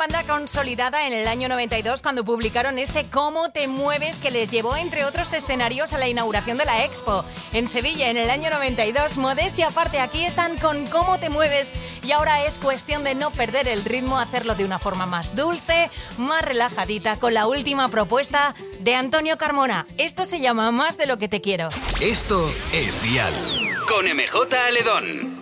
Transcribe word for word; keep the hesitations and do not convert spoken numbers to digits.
banda consolidada en el año noventa y dos cuando publicaron este Cómo te mueves, que les llevó, entre otros escenarios, a la inauguración de la Expo en Sevilla en el año noventa y dos. Modestia aparte, aquí están con Cómo te mueves y ahora es cuestión de no perder el ritmo, hacerlo de una forma más dulce, más relajadita, con la última propuesta de Antonio Carmona. Esto se llama Más de lo que te quiero. Esto es Dial con M J Aledón.